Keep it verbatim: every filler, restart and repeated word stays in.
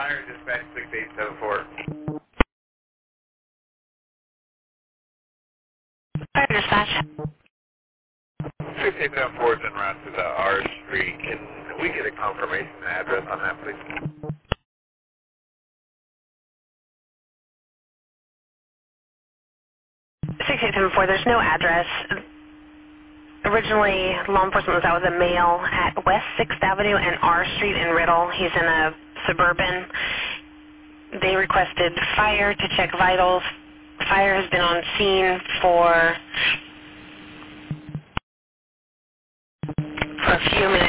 Fire dispatch six eight seven four. Fire dispatch. six eight seven four is en route to the R Street. Can we get a confirmation address on that, please? six eight seven four, there's no address. Originally, law enforcement was out with a male at West sixth Avenue and R Street in Riddle. He's in a Suburban. They requested fire to check vitals. Fire has been on scene for, for a few minutes.